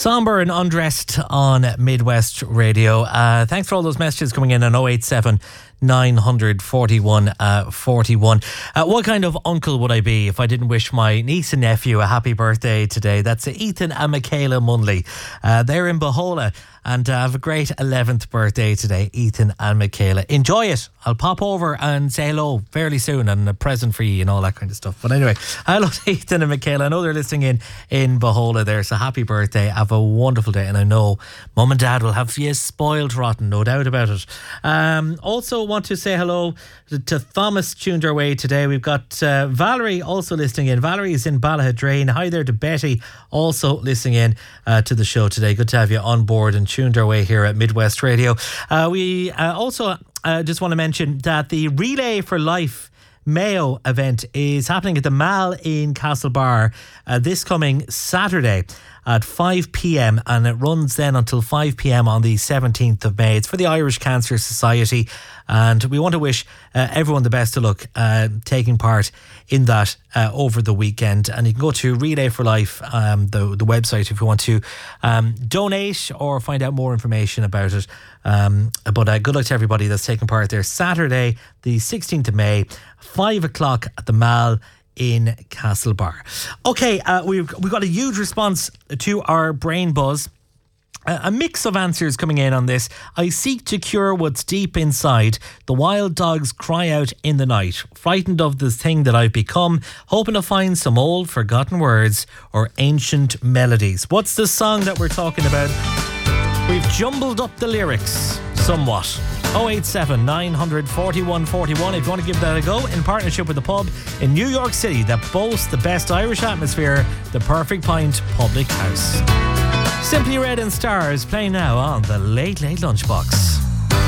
Somber and Undressed on Midwest Radio. Thanks for all those messages coming in on 087 941 41. What kind of uncle would I be if I didn't wish my niece and nephew a happy birthday today? That's Ethan and Michaela Munley. They're in Bohola and have a great 11th birthday today, Ethan and Michaela. Enjoy it. I'll pop over and say hello fairly soon and a present for you and all that kind of stuff. But anyway, hello to Ethan and Michaela. I know they're listening in Bohola there, so happy birthday. Have a wonderful day, and I know Mum and Dad will have you spoiled rotten, no doubt about it. Also want to say hello to Thomas, tuned our way today. We've got Valerie also listening in. Valerie is in Ballaghadrain. Hi there to Betty, also listening in to the show today. Good to have you on board and tuned our way here at Midwest Radio. We also just want to mention that the Relay for Life Mayo event is happening at the Mall in Castlebar this coming Saturday at 5 p.m. and it runs then until 5 p.m. on the 17th of May. It's for the Irish Cancer Society, and we want to wish everyone the best of luck taking part in that over the weekend. And you can go to Relay for Life, the website, if you want to donate or find out more information about it. But good luck to everybody that's taking part there. Saturday, the 16th of May, 5 o'clock at the Mall in Castlebar. Okay, we've got a huge response to our Brain Buzz. A mix of answers coming in on this. I seek to cure what's deep inside. The wild dogs cry out in the night. Frightened of the thing that I've become. Hoping to find some old forgotten words or ancient melodies. What's the song that we're talking about? We've jumbled up the lyrics somewhat. 087 941 41 if you want to give that a go, in partnership with the pub in New York City that boasts the best Irish atmosphere, the Perfect Pint Public House. Simply Red and Stars playing now on the Late Late Lunchbox.